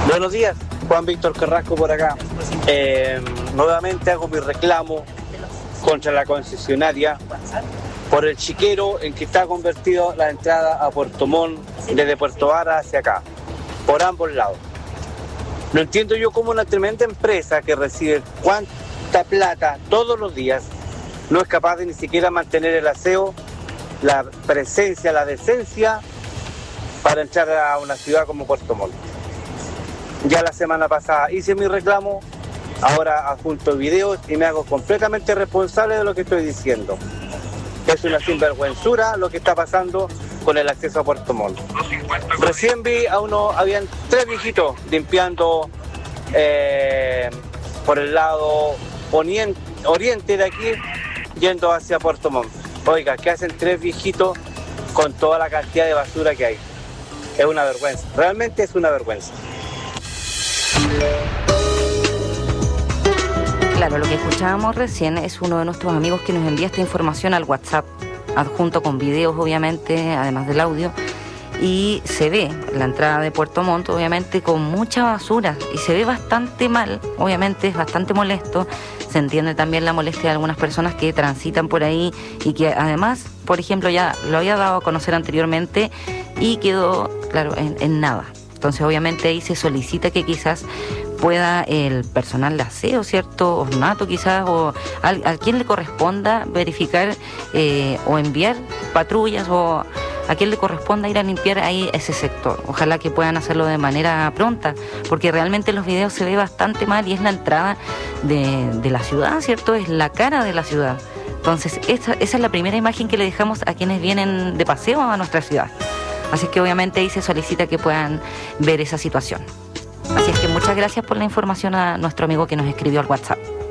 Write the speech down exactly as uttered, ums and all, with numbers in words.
Buenos días, Juan Víctor Carrasco por acá. Eh, nuevamente hago mi reclamo contra la concesionaria por el chiquero en que está convertido la entrada a Puerto Montt desde Puerto Vara hacia acá, por ambos lados. No entiendo yo cómo una tremenda empresa que recibe cuánta plata todos los días no es capaz de ni siquiera mantener el aseo, la presencia, la decencia para entrar a una ciudad como Puerto Montt. Ya la semana pasada hice mi reclamo, ahora adjunto videos y me hago completamente responsable de lo que estoy diciendo. Es una sinvergüenzura lo que está pasando con el acceso a Puerto Montt. Recién vi a uno, habían tres viejitos limpiando eh, por el lado oriente, oriente de aquí, yendo hacia Puerto Montt. Oiga, ¿qué hacen tres viejitos con toda la cantidad de basura que hay? Es una vergüenza, realmente es una vergüenza. Claro, lo que escuchábamos recién es uno de nuestros amigos que nos envía esta información al WhatsApp, adjunto con videos, obviamente, además del audio, y se ve la entrada de Puerto Montt, obviamente, con mucha basura, y se ve bastante mal, obviamente es bastante molesto. Se entiende también la molestia de algunas personas que transitan por ahí y que además, por ejemplo, ya lo había dado a conocer anteriormente y quedó, claro, en, en nada. Entonces, obviamente, ahí se solicita que quizás pueda el personal de aseo, ¿cierto? Ornato quizás, o a, a quien le corresponda verificar eh, o enviar patrullas, o a quien le corresponda ir a limpiar ahí ese sector. Ojalá que puedan hacerlo de manera pronta, porque realmente en los videos se ve bastante mal y es la entrada de, de la ciudad, ¿cierto? Es la cara de la ciudad. Entonces, esa, esa es la primera imagen que le dejamos a quienes vienen de paseo a nuestra ciudad. Así que obviamente ahí se solicita que puedan ver esa situación. Así es que muchas gracias por la información a nuestro amigo que nos escribió al WhatsApp.